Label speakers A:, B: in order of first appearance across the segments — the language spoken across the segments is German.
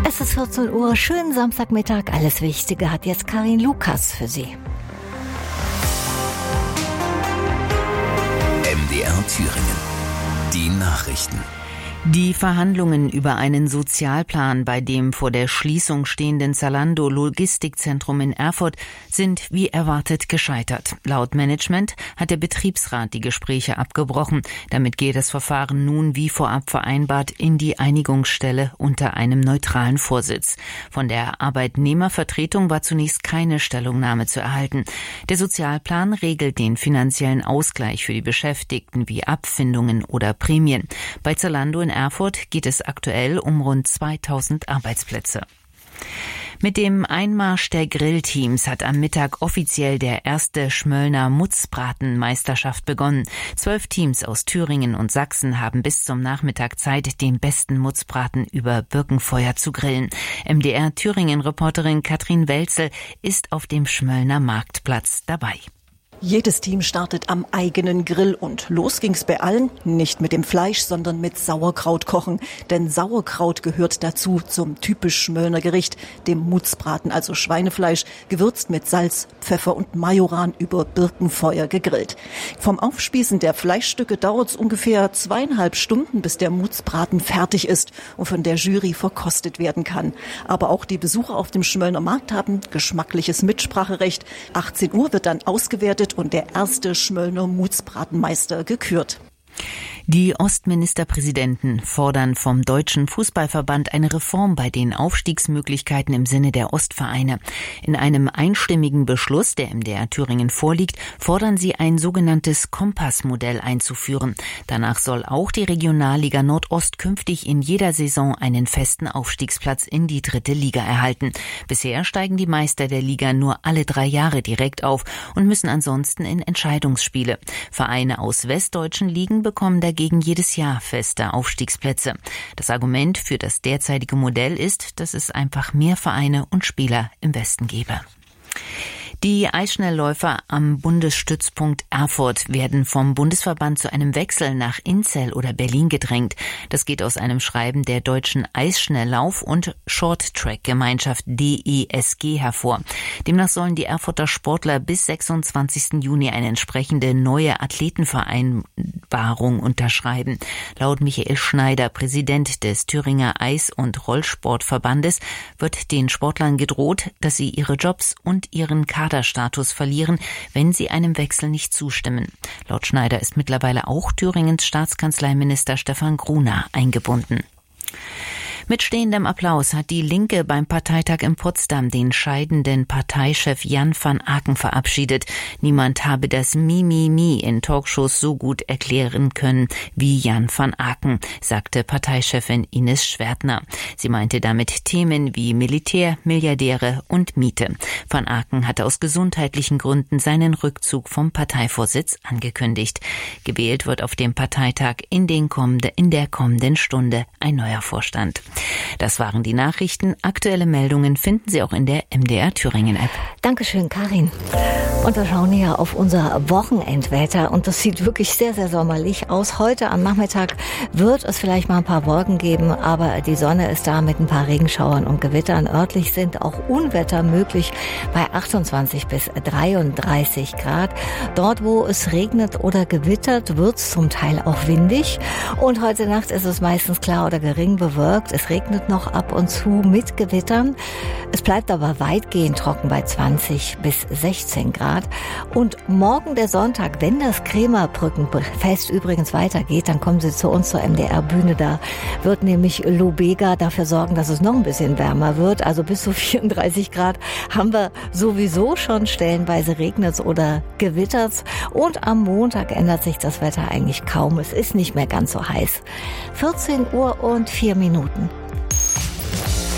A: Es ist 14 Uhr, schönen Samstagmittag. Alles Wichtige hat jetzt Karin Lukas für Sie.
B: MDR Thüringen. Die Nachrichten.
C: Die Verhandlungen über einen Sozialplan bei dem vor der Schließung stehenden Zalando-Logistikzentrum in Erfurt sind wie erwartet gescheitert. Laut Management hat der Betriebsrat die Gespräche abgebrochen. Damit geht das Verfahren nun wie vorab vereinbart in die Einigungsstelle unter einem neutralen Vorsitz. Von der Arbeitnehmervertretung war zunächst keine Stellungnahme zu erhalten. Der Sozialplan regelt den finanziellen Ausgleich für die Beschäftigten wie Abfindungen oder Prämien. Bei Zalando in Erfurt geht es aktuell um rund 2000 Arbeitsplätze. Mit dem Einmarsch der Grillteams hat am Mittag offiziell der erste Schmöllner Mutzbratenmeisterschaft begonnen. 12 Teams aus Thüringen und Sachsen haben bis zum Nachmittag Zeit, den besten Mutzbraten über Birkenfeuer zu grillen. MDR Thüringen-Reporterin Katrin Welzel ist auf dem Schmöllner Marktplatz dabei.
D: Jedes Team startet am eigenen Grill und los ging's bei allen, nicht mit dem Fleisch, sondern mit Sauerkraut kochen. Denn Sauerkraut gehört dazu zum typisch Schmöllner Gericht, dem Mutzbraten, also Schweinefleisch, gewürzt mit Salz, Pfeffer und Majoran über Birkenfeuer gegrillt. Vom Aufspießen der Fleischstücke dauert's ungefähr 2,5 Stunden, bis der Mutzbraten fertig ist und von der Jury verkostet werden kann. Aber auch die Besucher auf dem Schmöllner Markt haben geschmackliches Mitspracherecht. 18 Uhr wird dann ausgewertet und der erste Schmöllner Mutzbratenmeister gekürt.
C: Die Ostministerpräsidenten fordern vom Deutschen Fußballverband eine Reform bei den Aufstiegsmöglichkeiten im Sinne der Ostvereine. In einem einstimmigen Beschluss, der MDR Thüringen vorliegt, fordern sie ein sogenanntes Kompassmodell einzuführen. Danach soll auch die Regionalliga Nordost künftig in jeder Saison einen festen Aufstiegsplatz in die 3. Liga erhalten. Bisher steigen die Meister der Liga nur alle 3 Jahre direkt auf und müssen ansonsten in Entscheidungsspiele. Vereine aus westdeutschen Ligen bekommen dagegen jedes Jahr feste Aufstiegsplätze. Das Argument für das derzeitige Modell ist, dass es einfach mehr Vereine und Spieler im Westen gebe. Die Eisschnellläufer am Bundesstützpunkt Erfurt werden vom Bundesverband zu einem Wechsel nach Inzell oder Berlin gedrängt. Das geht aus einem Schreiben der Deutschen Eisschnelllauf- und Short-Track-Gemeinschaft DESG hervor. Demnach sollen die Erfurter Sportler bis 26. Juni eine entsprechende neue Athletenvereinbarung unterschreiben. Laut Michael Schneider, Präsident des Thüringer Eis- und Rollsportverbandes, wird den Sportlern gedroht, dass sie ihre Jobs und ihren Kaderstatus verlieren, wenn sie einem Wechsel nicht zustimmen. Laut Schneider ist mittlerweile auch Thüringens Staatskanzleiminister Stefan Gruner eingebunden. Mit stehendem Applaus hat die Linke beim Parteitag in Potsdam den scheidenden Parteichef Jan van Aken verabschiedet. Niemand habe das Mimimi in Talkshows so gut erklären können wie Jan van Aken, sagte Parteichefin Ines Schwertner. Sie meinte damit Themen wie Militär, Milliardäre und Miete. Van Aken hatte aus gesundheitlichen Gründen seinen Rückzug vom Parteivorsitz angekündigt. Gewählt wird auf dem Parteitag in der kommenden Stunde ein neuer Vorstand. Das waren die Nachrichten. Aktuelle Meldungen finden Sie auch in der MDR Thüringen App.
A: Dankeschön, Karin. Und wir schauen hier auf unser Wochenendwetter und das sieht wirklich sehr, sehr sommerlich aus. Heute am Nachmittag wird es vielleicht mal ein paar Wolken geben, aber die Sonne ist da mit ein paar Regenschauern und Gewittern. Örtlich sind auch Unwetter möglich bei 28 bis 33 Grad. Dort, wo es regnet oder gewittert, wird es zum Teil auch windig. Und heute Nacht ist es meistens klar oder gering bewölkt. Es regnet noch ab und zu mit Gewittern. Es bleibt aber weitgehend trocken bei 20 bis 16 Grad. Und morgen der Sonntag, wenn das Krämerbrückenfest übrigens weitergeht, dann kommen Sie zu uns zur MDR-Bühne. Da wird nämlich Lobega dafür sorgen, dass es noch ein bisschen wärmer wird. Also bis zu 34 Grad haben wir sowieso schon, stellenweise regnet's oder gewittert's. Und am Montag ändert sich das Wetter eigentlich kaum. Es ist nicht mehr ganz so heiß. 14 Uhr und 4 Minuten.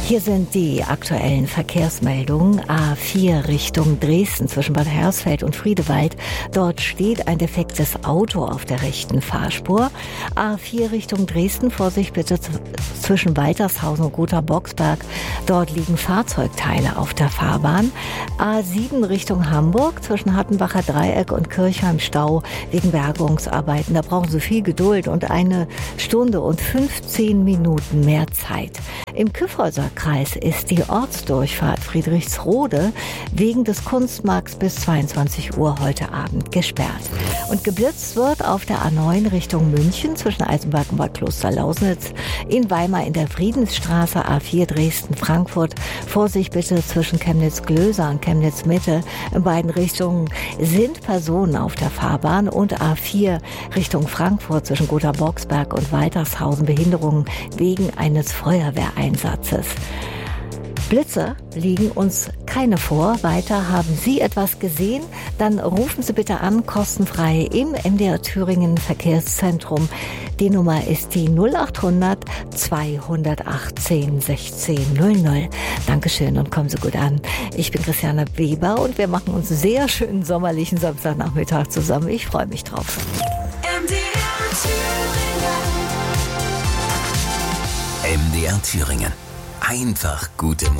A: Hier sind die aktuellen Verkehrsmeldungen. A4 Richtung Dresden zwischen Bad Hersfeld und Friedewald. Dort steht ein defektes Auto auf der rechten Fahrspur. A4 Richtung Dresden, Vorsicht bitte zwischen Waltershausen und Gotha-Boxberg. Dort liegen Fahrzeugteile auf der Fahrbahn. A7 Richtung Hamburg zwischen Hattenbacher Dreieck und Kirchheim Stau wegen Bergungsarbeiten. Da brauchen Sie viel Geduld und 1 Stunde und 15 Minuten mehr Zeit. Im Kyffhäuser Kreis ist die Ortsdurchfahrt Friedrichsrode wegen des Kunstmarkts bis 22 Uhr heute Abend gesperrt. Und geblitzt wird auf der A9 Richtung München zwischen Eisenberg und Bad Klosterlausnitz, in Weimar in der Friedensstraße, A4 Dresden-Frankfurt. Vorsicht bitte zwischen Chemnitz-Glöser und Chemnitz-Mitte. In beiden Richtungen sind Personen auf der Fahrbahn und A4 Richtung Frankfurt zwischen Gotha-Boxberg und Waltershausen Behinderungen wegen eines Feuerwehreinsatzes. Blitze liegen uns keine vor. Weiter, haben Sie etwas gesehen? Dann rufen Sie bitte an, kostenfrei im MDR Thüringen Verkehrszentrum. Die Nummer ist die 0800 218 1600. Dankeschön und kommen Sie gut an. Ich bin Christiane Weber und wir machen uns einen sehr schönen sommerlichen Samstagnachmittag zusammen. Ich freue mich drauf.
B: MDR Thüringen. Einfach gute Musik.